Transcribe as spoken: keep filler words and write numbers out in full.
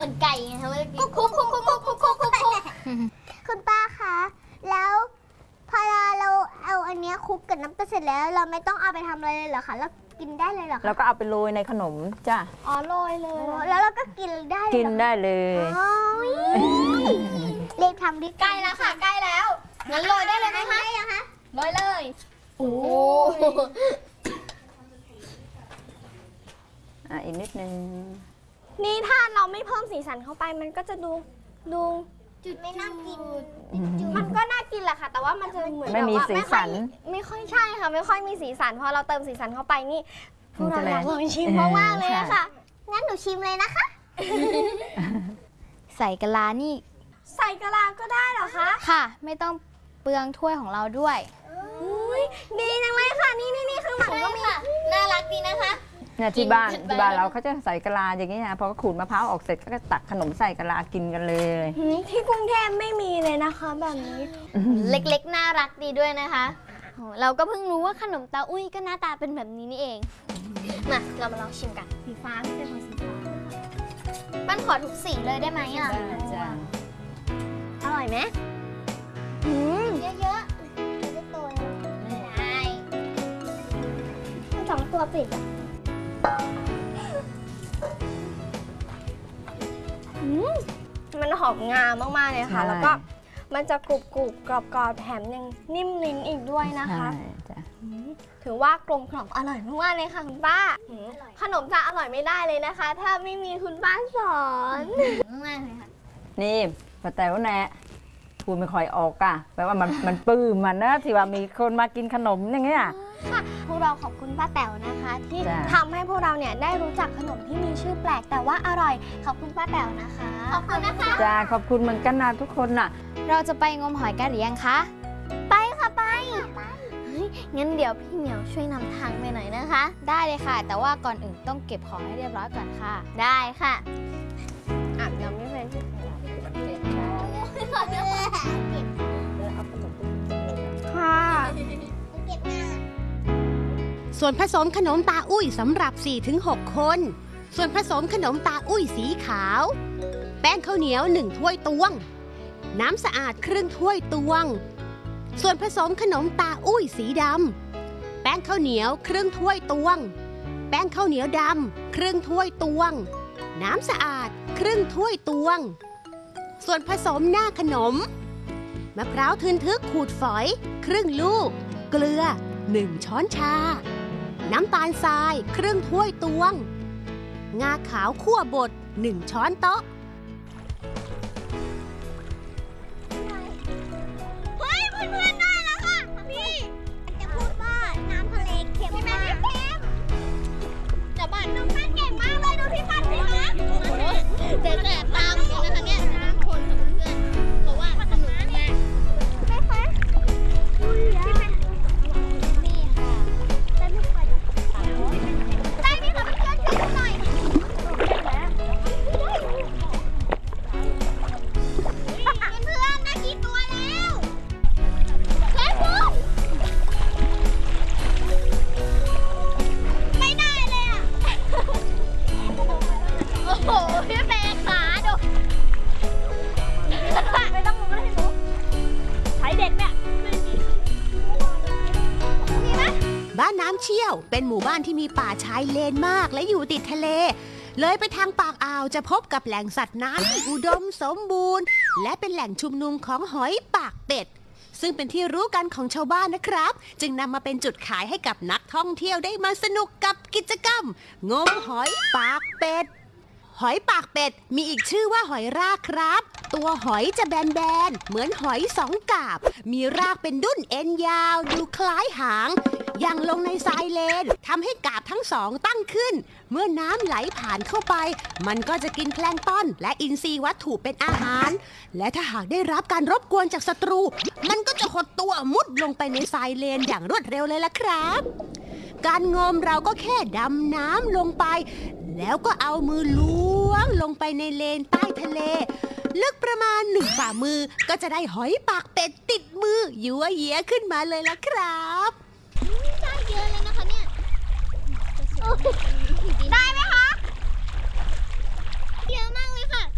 เหมือนไก่ไงคะเมื่อกี้คุกคุกคุกคุกคุกคุกคุกคุกคุณป้าคะแล้วพอเราเอาอันนี้คุกกับน้ำตาลเสร็จแล้วเราไม่ต้องเอาไปทำอะไรเลยเหรอคะแล้วกินได้เลยเหรอคะแล้วก็เอาไปโรยในขนมจ้ะอ๋อโรยเลยแล้วเราก็กินได้กินได้เลยเรียกทำดิใกล้แล้วค่ะใกล้แล้วงั้นโรยได้เลยไหมคะโรยเลยโอ้อ่ะอีกนิดนึงนี่ถ้าเราไม่เพิ่มสีสันเข้าไปมันก็จะดูดูจุดไม่น่ากินมันก็น่ากินแหละค่ะแต่ว่ามันจะเหมือนไม่มีสีสันไม่ค่อยใช่ค่ะไม่ค่อยมีสีสันพอเราเติมสีสันเข้าไปนี่พวกเราอยากลองชิมมากๆเลยค่ะงั้นหนูชิมเลยนะคะใส่กะลานี่ใส่กะลาก็ได้เหรอคะค่ะไม่ต้องเปลืองถ้วยของเราด้วยดีจังเลยค่ะนี่นี่นี่ข้างหลังก็มีน่ารักดีนะคะเนี่ยที่บ้านที่บ้านเราเขาจะใส่กะลาอย่างนี้นะพอขูดมะพร้าวออกเสร็จก็ตักขนมใส่กะลากินกันเลยที่กรุงเทพไม่มีเลยนะคะแบบนี้เล็กๆน่ารักดีด้วยนะคะเราก็เพิ่งรู้ว่าขนมตาอุ้ยก็หน้าตาเป็นแบบนี้นี่เองมาเรามาลองชิมกันสีฟ้าไม่ใช่สีฟ้าปั้นขอทุกสีเลยได้ไหมอ่ะอร่อยไหมเยอะๆเยอะๆตัวใช่สองตัวปิดอ่ะมันหอมงามากๆเลยค่ะแล้วก็มันจะกรุบกรุบกรอบกรอบแถมยังนิ่มลิ้นอีกด้วยนะคะถือว่ากลมกล่อมอร่อยมากๆเลยค่ะคุณป้าขนมจะอร่อยไม่ได้เลยนะคะถ้าไม่มีคุณป้าสอนมากเลยค่ะนี่ป้าแต๋วแน่พูดไม่ค่อยออกอ่ะแปลว่ามันมันปลื้มมันนะที่ว่ามีคนมากินขนมอย่างเงี้ยค่ะพวกเราขอบคุณป้าแต๋วนะคะที่ทำให้พวกเราเนี่ยได้รู้จักขนมที่มีชื่อแปลกแต่ว่าอร่อยขอบคุณป้าแต๋วนะคะขอบคุณนะคะจ้าขอบคุณเหมือนกันนะทุกคนน่ะเราจะไปงมหอยกันหรือยังคะไปค่ะไปงั้นเดี๋ยวพี่เหมียวช่วยนำทางไปหน่อยนะคะได้เลยค่ะแต่ว่าก่อนอื่นต้องเก็บของให้เรียบร้อยก่อนค่ะได้ค่ะอ่ะเราไม่เป็นค่ะส่วนผสมขนมตาอุ้ยสำหรับ สี่ถึงหก คน ส่วนผสมขนมตาอุ้ยสีขาวแป้งข้าวเหนียวหนึ่งถ้วยตวงน้ำสะอาดครึ่งถ้วยตวงส่วนผสมขนมตาอุ้ยสีดำแป้งข้าวเหนียวครึ่งถ้วยตวงแป้งข้าวเหนียวดำครึ่งถ้วยตวงน้ำสะอาดครึ่งถ้วยตวงส่วนผสมหน้าขนมมะพร้าวทึนทึกขูดฝอยครึ่งลูกเกลือหนึ่งช้อนชาน้ำตาลทรายครึ่งถ้วยตวงงาขาวคั่วบดหนึ่งช้อนโต๊ะเฮ้ยเพื่อนๆได้แล้วค่ะนี่มันจะพูดว่าน้ำทะเลเค็มมากเค็มเดี๋ยวบ้านน้องปั้นเก่งมากเลยดูที่ปั้นสิคะเจ๊แต่ตามจริงนะคะเนี่ยคนกับเพื่อนเพราะว่าสนุกมากได้ไหมอุ้ยนี่ค่ะได้ไหมคะได้ไหมคะเพื่อนๆช่วยหน่อยเพื่อนๆได้กี่ตัวแล้วเฮ้ยปุ๊บไม่ได้เลยอ่ะโอ้โหพี่แม่ขาดูไม่ต้องรู้ไม่รู้ใช้เด็กเนี่ยมีไหมบ้านน้ำเชี่ยวเป็นหมู่บ้านที่มีป่าชายเลนมากและอยู่ติดทะเลเลยไปทางปากอ่าวจะพบกับแหล่งสัตว์น้ำที่อุดมสมบูรณ์และเป็นแหล่งชุมนุมของหอยปากเป็ดซึ่งเป็นที่รู้กันของชาวบ้านนะครับจึงนำมาเป็นจุดขายให้กับนักท่องเที่ยวได้มาสนุกกับกิจกรรมงมหอยปากเป็ดหอยปากเป็ดมีอีกชื่อว่าหอยรากครับตัวหอยจะแบนๆเหมือนหอยสองกาบมีรากเป็นดุ้นเอ็นยาวดูคล้ายหางยังลงในทรายเลนทำให้กาบทั้งสองตั้งขึ้นเมื่อน้ำไหลผ่านเข้าไปมันก็จะกินแพลงก์ตอนและอินทรีย์วัตถุเป็นอาหารและถ้าหากได้รับการรบกวนจากศัตรูมันก็จะหดตัวมุดลงไปในทรายเลนอย่างรวดเร็วเลยล่ะครับการงมเราก็แค่ดำน้ำลงไปแล้วก็เอามือล้วงลงไปในเลนใต้ทะเลลึกประมาณหนึ่งฝ่ามือก็จะได้หอยปากเป็ดติดมือยั่วเยี้ยขึ้นมาเลยล่ะครับได้เยอะเลยนะคะเนี่ยได้ไหม